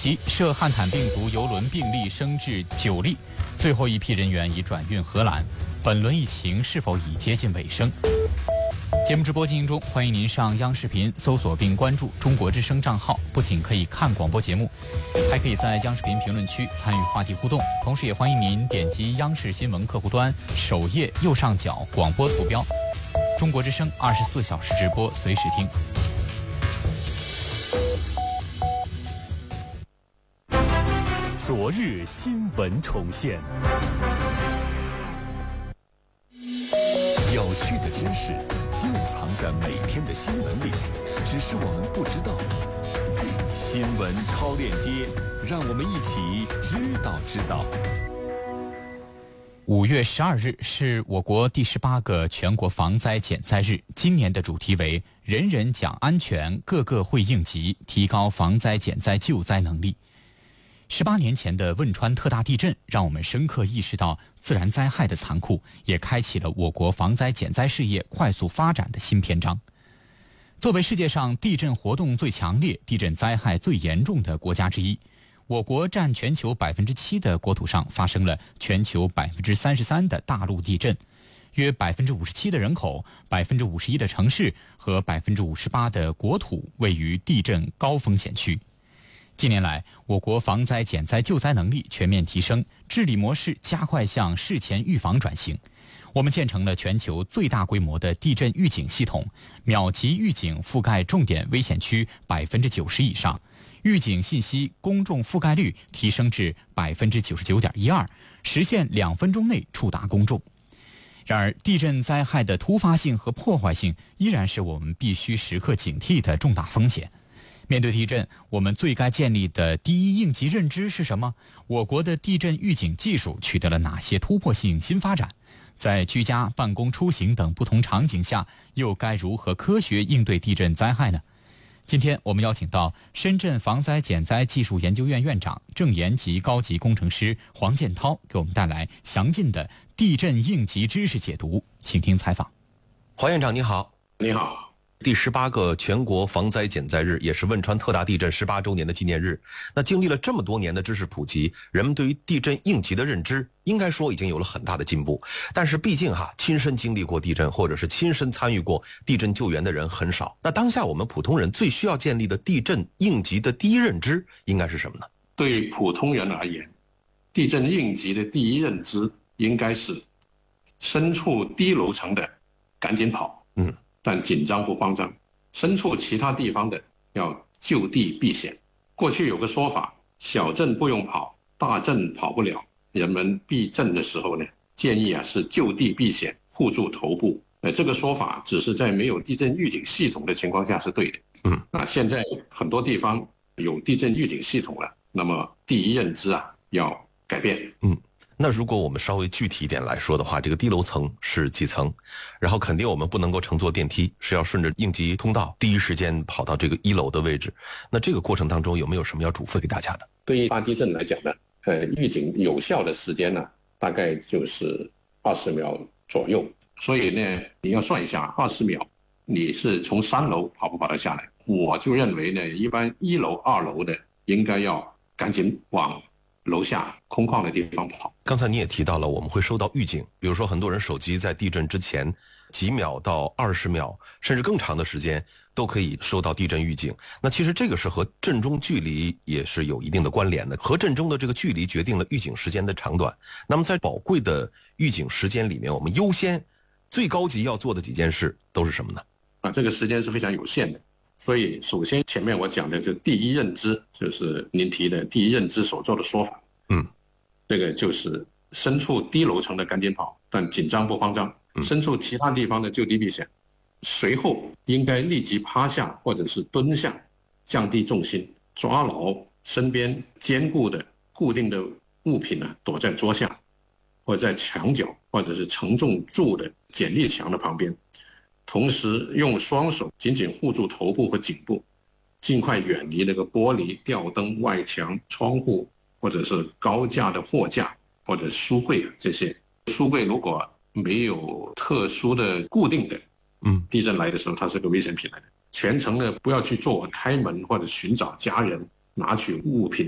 及涉汉坦病毒邮轮病例升至9例，最后一批人员已转运荷兰。本轮疫情是否已接近尾声？节目直播进行中，欢迎您上央视频搜索并关注中国之声账号，不仅可以看广播节目，还可以在央视频评论区参与话题互动。同时也欢迎您点击央视新闻客户端首页右上角广播图标，中国之声24小时直播，随时听。 昨日新闻重现，有趣的知识就藏在每天的新闻里，只是我们不知道。新闻超链接，让我们一起知道。 5月12日是我国第18个全国防灾减灾日，今年的主题为“人人讲安全，个个会应急，提高防灾减灾救灾能力”。18年前的汶川特大地震，让我们深刻意识到自然灾害的残酷，也开启了我国防灾减灾事业快速发展的新篇章。作为世界上地震活动最强烈、地震灾害最严重的国家之一，我国占全球7%的国土上发生了全球33%的大陆地震，约57%的人口、51%的城市和58%的国土位于地震高风险区。近年来，我国防灾减灾救灾能力全面提升，治理模式加快向事前预防转型。我们建成了全球最大规模的地震预警系统，秒级预警覆盖重点危险区90%以上，预警信息公众覆盖率提升至99.12%，实现2分钟内触达公众。然而，地震灾害的突发性和破坏性依然是我们必须时刻警惕的重大风险。面对地震，我们最该建立的第一应急认知是什么？我国的地震预警技术取得了哪些突破性新发展？在居家、办公、出行等不同场景下，又该如何科学应对地震灾害呢？今天我们邀请到深圳防灾减灾技术研究院院长、正研级高级工程师黄建涛，给我们带来详尽的地震应急知识解读，请听采访。 黄院长你好。 你好。 第18个全国防灾减灾日，也是汶川特大地震18周年的纪念日。那经历了这么多年的知识普及，人们对于地震应急的认知，应该说已经有了很大的进步。但是毕竟亲身经历过地震，或者是亲身参与过地震救援的人很少。那当下我们普通人最需要建立的地震应急的第一认知，应该是什么呢？ 对普通人而言，地震应急的第一认知应该是身处低楼层的赶紧跑，但紧张不慌张，身处其他地方的要就地避险。过去有个说法，小震不用跑，大震跑不了。人们避震的时候呢，建议是就地避险，护住头部。这个说法只是在没有地震预警系统的情况下是对的。那现在很多地方有地震预警系统了，那么第一认知要改变。 那如果我们稍微具体一点来说的话，这个低楼层是几层？然后肯定我们不能够乘坐电梯，是要顺着应急通道第一时间跑到这个1楼的位置。那这个过程当中有没有什么要嘱咐给大家的？ 对于大地震来讲呢，预警有效的时间呢，大概就是20秒左右。所以呢，你要算一下20秒，你是从3楼跑不跑得下来？我就认为呢，一般1楼、2楼的应该要赶紧往楼下空旷的地方跑。 刚才你也提到了，我们会收到预警，比如说很多人手机在地震之前几秒到20秒，甚至更长的时间都可以收到地震预警。那其实这个是和震中距离也是有一定的关联的，和震中的这个距离决定了预警时间的长短。那么在宝贵的预警时间里面，我们优先最高级要做的几件事都是什么呢？ 这个时间是非常有限的。所以首先前面我讲的这第一认知，就是您提的第一认知所做的说法。这个就是身处低楼层的赶紧跑，但紧张不慌张，身处其他地方的就地避险。随后应该立即趴下或者是蹲下，降低重心，抓牢身边坚固的固定的物品躲在桌下，或者在墙角，或者是承重柱的剪力墙的旁边，同时用双手紧紧护住头部和颈部，尽快远离那个玻璃、吊灯、外墙、窗户，或者是高架的货架或者书柜这些。书柜如果没有特殊的固定的，地震来的时候它是个危险品来的。全程呢不要去做开门或者寻找家人拿取物品